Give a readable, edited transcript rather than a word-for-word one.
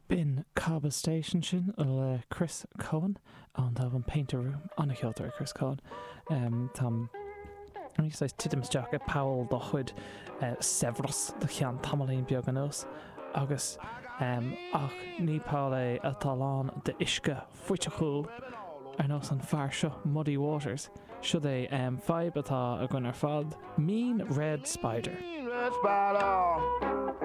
Bin Caba Station sin le Chris Cohen an tá an Painter Room anna cheoltar Chris Cohen tam sé titimsteach a Powell do chud Severus de chean tamalaín beag an os agus ach nípá é a talán de isce fuite chuúil ar nos an fear seo Muddy Waters seo é vibe atá a gin ar fad Mean Red Spider.